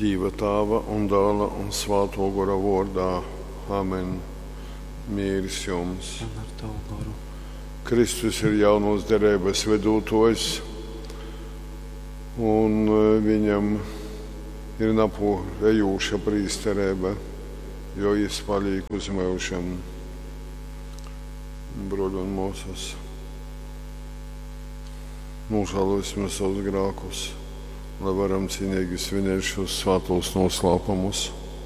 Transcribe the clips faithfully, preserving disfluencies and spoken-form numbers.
Dieva Tēva un Dēla un Svētā gara vārdā. Amen. Mīrs jums. Un ar tavu garu. Kristus ir jaunos derības vedūtojs, un viņam ir napu ejūša prīsterība, jo viņš paliek uz mūžiem. Broļi un mūsas, nožēlosim savus grēkus, lai varam cīnīgi svinēt šos svētos noslēpumus.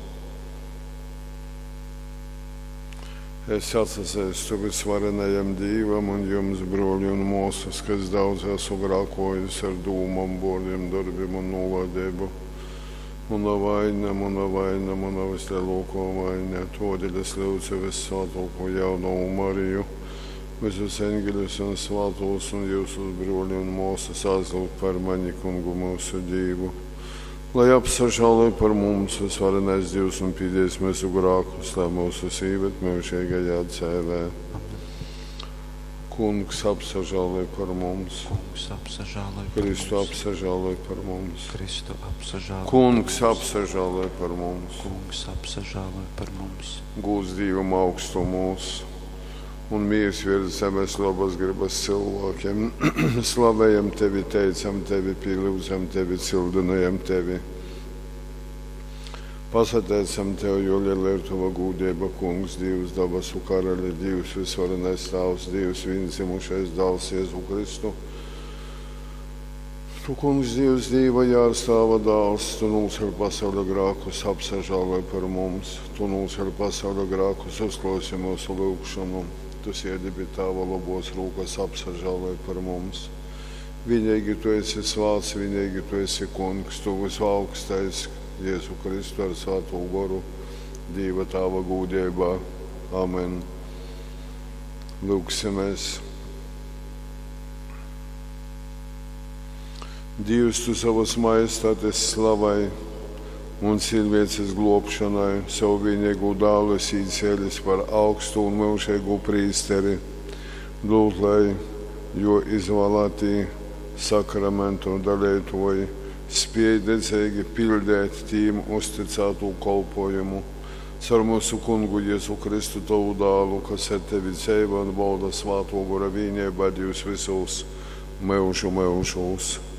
Es atsacēstu visvarenajam Dievam un jums, broļi un mūsas, kas daudz esmu grēkojis ar dūmām, vārdiem, darbiem un novādību. Una vaina, una vaina, una vislielākā vaina. Todēļ es lūdzu visvētāko jauno Mariju, visus eņģeļus un svētos un jūsu broļi un mūsas aizlūgt par mani, kungu mūsu Dievu. Lai apsažālē par mums visvarenais Dievs un pīdēs mūsu grēkus, lai mūsu sīvet mūžīgajā dzīvē. Kungs apsažālē par mums. Kungs apsažālē par Kristu mums. apsažālē par mums. Kristu apsažālē Kungs apsažālē par mums. Kungs apsažālē par mums. Gūs Dievam augstu mūs un mīrs virs zemes labas gribas cilvēkiem. Slavējam tevi, teicam tevi, pielūdzam tevi, cildinājam tevi. Pasateicam tev, jo liela ir tava gūdība, kungs, Dievs, dabasu karaļa, Dievs, visvarenais Tēvs, Dievs, vienzimušais dēls Jēzu Kristu. Tu, kungs, Dievs, Dieva jārstāva dēls, tu nulcer pasaules grēkus, apsažālē par mums. Tu nulcer pasaules grēkus, uzklausi mūsu lūgšanu. Tu sēdi pie Tava labos rūkas, apsažālē par mums. Vienīgi tu esi svēts, vienīgi tu esi kungs, tu visaugstais, Jēzu Kristu ar Svēto garu, Dieva Tava gūdībā. Amen. Lūksimies. Dievs, tu savas majestātes slavai un cilvēces globšanai savu vienīgu dēlu esi cēlis par augstu un mūžīgu prīsteri. Lūdzu, lai jo izvēlētī sakramentu dalītoji spēj dedzīgi pildēt tīm uzticētu kalpojumu. Caur mūsu kungu Jēzu Kristu tavu dēlu, kas ar tevi dzīvo un valda Svētā gara vienībā Dievs visos mūžu mūžos.